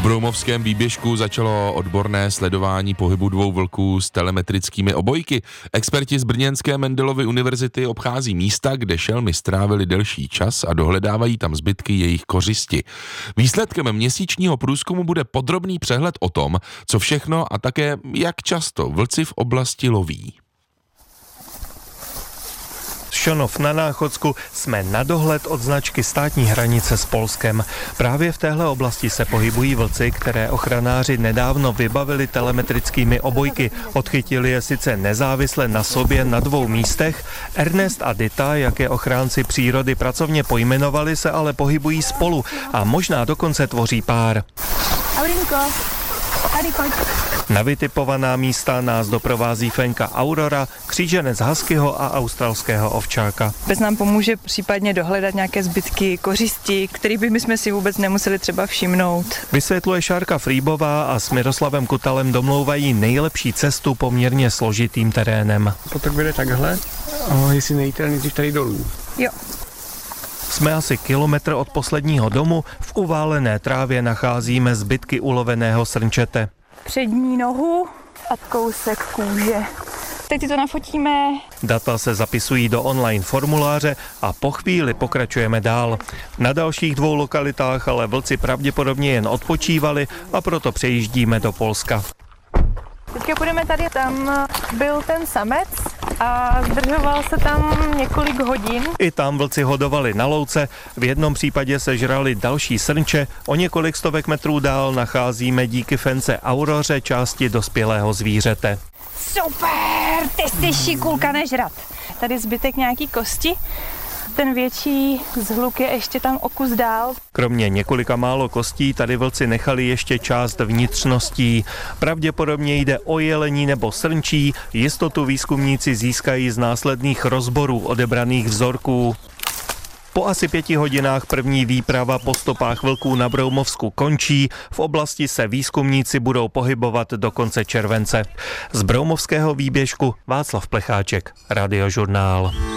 broumovském výběžku začalo odborné sledování pohybu dvou vlků s telemetrickými obojky. Experti z brněnské Mendelovy univerzity obchází místa, kde šelmy strávili delší čas a dohledávají tam zbytky jejich kořisti. Výsledkem měsíčního průzkumu bude podrobný přehled o tom, co všechno a také jak často vlci v oblasti loví. Šonov na Náchodsku jsme na dohled od značky státní hranice s Polskem. Právě v téhle oblasti se pohybují vlci, které ochranáři nedávno vybavili telemetrickými obojky. Odchytili je sice nezávisle na sobě na dvou místech. Ernest a Dita, jak je ochránci přírody pracovně pojmenovali, se ale pohybují spolu a možná dokonce tvoří pár. Aurinko, tady pojď. Na vytipovaná místa nás doprovází fenka Aurora, kříženec huskyho a australského ovčáka. Bez nám pomůže případně dohledat nějaké zbytky kořisti, které bychom si vůbec nemuseli třeba všimnout. Vysvětluje Šárka Frýbová a s Miroslavem Kutalem domlouvají nejlepší cestu poměrně složitým terénem. Potok vede takhle a jestli nejíte nejdřív tady dolů. Jo. Jsme asi kilometr od posledního domu, v uválené trávě nacházíme zbytky uloveného srnčete. Přední nohu a kousek kůže. Teď si to nafotíme. Data se zapisují do online formuláře a po chvíli pokračujeme dál. Na dalších dvou lokalitách ale vlci pravděpodobně jen odpočívali a proto přejíždíme do Polska. Teďka půjdeme tady, tam byl ten samec a zdržoval se tam několik hodin. I tam vlci hodovali na louce, v jednom případě sežrali další srnče, o několik stovek metrů dál nacházíme díky fence Auroře části dospělého zvířete. Super, ty jsi šikulka nežrat. Tady zbytek nějaký kosti. Ten větší zhluk je ještě tam o kus dál. Kromě několika málo kostí tady vlci nechali ještě část vnitřností. Pravděpodobně jde o jelení nebo srnčí, jistotu výzkumníci získají z následných rozborů odebraných vzorků. Po asi 5 hodinách první výprava po stopách vlků na Broumovsku končí. V oblasti se výzkumníci budou pohybovat do konce července. Z broumovského výběžku Václav Plecháček, Radiožurnál.